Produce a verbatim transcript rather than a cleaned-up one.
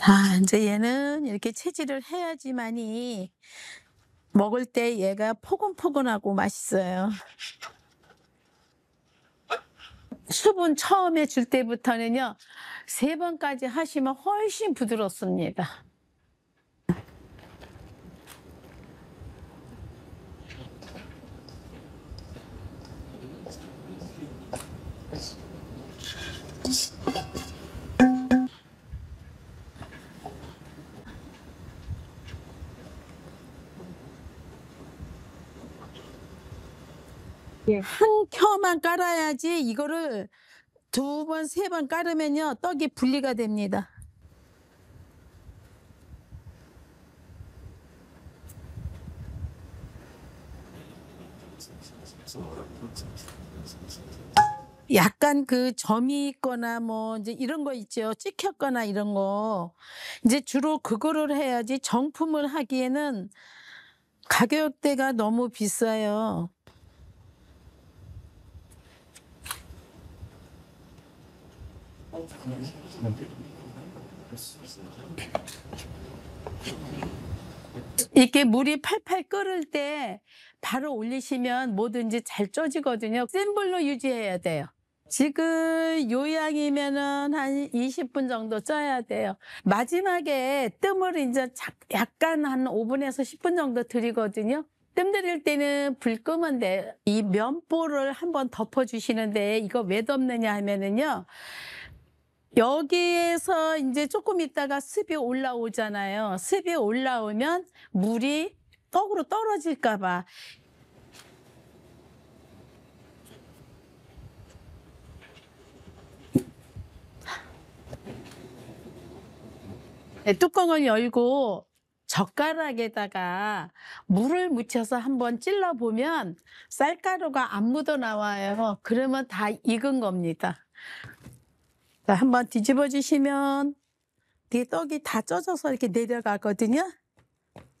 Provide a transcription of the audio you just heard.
아 인제 얘는 이렇게 채질을 해야지만이 먹을 때 얘가 포근포근하고 맛있어요. 수분 처음에 줄 때부터는요 세 번까지 하시면 훨씬 부드럽습니다. 예. 한 켜만 깔아야지 이거를 두 번 세 번 깔으면요 떡이 분리가 됩니다. 약간 그 점이 있거나 뭐 인제 이런 거 있죠. 찍혔거나 이런 거. 인제 주로 그거를 해야지 정품을 하기에는 가격대가 너무 비싸요. 이렇게 물이 팔팔 끓을 때 바로 올리시면 뭐든지 잘 쪄지거든요. 센 불로 유지해야 돼요. 지금 요 양이면은 한 이십 분 정도 쪄야 돼요. 마지막에 뜸을 인제 작 약간 한 오 분에서 십 분 정도 들이거든요. 뜸 들일 때는 불 끄면 돼요. 이 면보를 한번 덮어 주시는데 이거 왜 덮느냐 하면은요. 여기에서 인제 쪼끔 있다가 습이 올라오잖아요. 습이 올라오면 물이 떡으로 떨어질까 봐. 네 뚜껑을 열고 젓가락에다가 물을 묻혀서 한번 찔러 보면 쌀가루가 안 묻어 나와요. 그러면 다 익은 겁니다. 자 한번 뒤집어 주시면 이게 떡이 다 쪄져서 이렇게 내려가거든요.